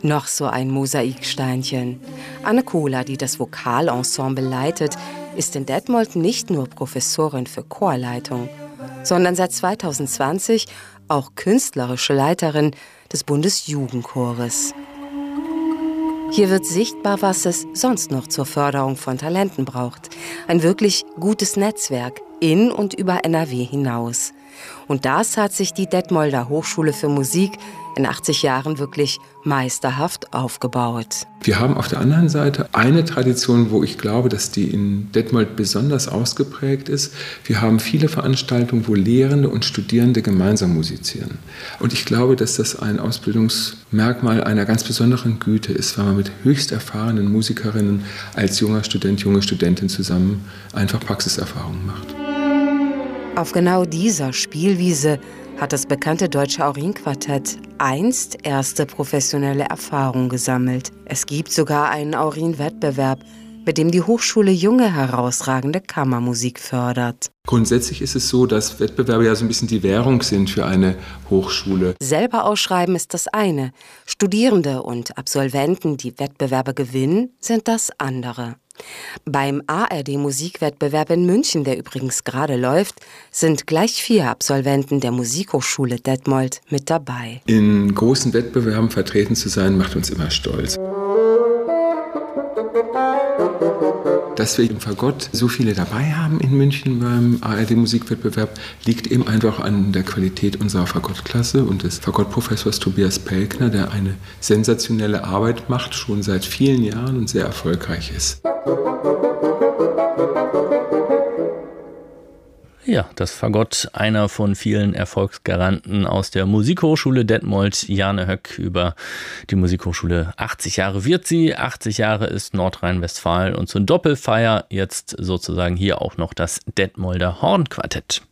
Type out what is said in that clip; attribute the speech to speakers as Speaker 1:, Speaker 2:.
Speaker 1: Noch so ein Mosaiksteinchen. Anne Kohler, die das Vokalensemble leitet, ist in Detmold nicht nur Professorin für Chorleitung, sondern seit 2020 auch künstlerische Leiterin des Bundesjugendchores. Hier wird sichtbar, was es sonst noch zur Förderung von Talenten braucht. Ein wirklich gutes Netzwerk in und über NRW hinaus. Und das hat sich die Detmolder Hochschule für Musik in 80 Jahren wirklich meisterhaft aufgebaut.
Speaker 2: Wir haben auf der anderen Seite eine Tradition, wo ich glaube, dass die in Detmold besonders ausgeprägt ist. Wir haben viele Veranstaltungen, wo Lehrende und Studierende gemeinsam musizieren. Und ich glaube, dass das ein Ausbildungsmerkmal einer ganz besonderen Güte ist, weil man mit höchst erfahrenen Musikerinnen als junger Student, junge Studentin zusammen einfach Praxiserfahrungen macht.
Speaker 1: Auf genau dieser Spielwiese hat das bekannte Deutsche Aurin-Quartett einst erste professionelle Erfahrung gesammelt. Es gibt sogar einen Aurin-Wettbewerb, mit dem die Hochschule junge, herausragende Kammermusik fördert.
Speaker 2: Grundsätzlich ist es so, dass Wettbewerbe ja so ein bisschen die Währung sind für eine Hochschule.
Speaker 1: Selber ausschreiben ist das eine. Studierende und Absolventen, die Wettbewerbe gewinnen, sind das andere. Beim ARD-Musikwettbewerb in München, der übrigens gerade läuft, sind gleich 4 Absolventen der Musikhochschule Detmold mit dabei.
Speaker 2: In großen Wettbewerben vertreten zu sein, macht uns immer stolz. Dass wir im Fagott so viele dabei haben in München beim ARD-Musikwettbewerb, liegt eben einfach an der Qualität unserer Fagottklasse und des Fagottprofessors Tobias Pelkner, der eine sensationelle Arbeit macht, schon seit vielen Jahren und sehr erfolgreich ist.
Speaker 3: Ja, das Fagott, einer von vielen Erfolgsgaranten aus der Musikhochschule Detmold. Jane Höck über die Musikhochschule. 80 Jahre wird sie, 80 Jahre ist Nordrhein-Westfalen und zur Doppelfeier jetzt sozusagen hier auch noch das Detmolder Hornquartett.